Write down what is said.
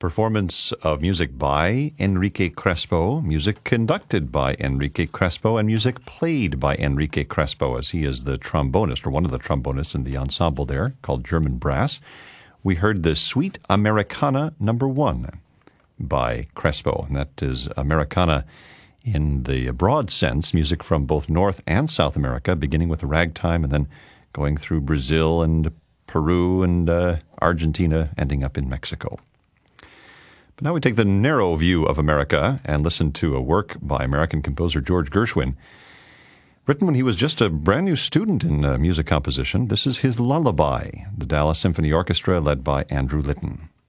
Performance of music by Enrique Crespo, music conducted by Enrique Crespo, and music played by Enrique Crespo, as he is the trombonist, or one of the trombonists in the ensemble there, called German Brass. We heard the Suite Americana No. 1 by Crespo, and that is Americana in the broad sense, music from both North and South America, beginning with ragtime and then going through Brazil and Peru and Argentina, ending up in Mexico. But now we take the narrow view of America and listen to a work by American composer George Gershwin, written when he was just a brand new student in music composition. This is his Lullaby, the Dallas Symphony Orchestra led by Andrew Litton.